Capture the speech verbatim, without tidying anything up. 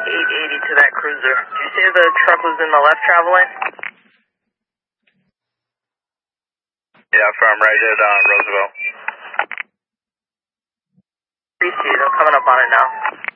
eight eighty to that cruiser. Did you say the truck was in the left travel lane? Yeah, from right at uh, Roosevelt. Appreciate it. I'm coming up on it now.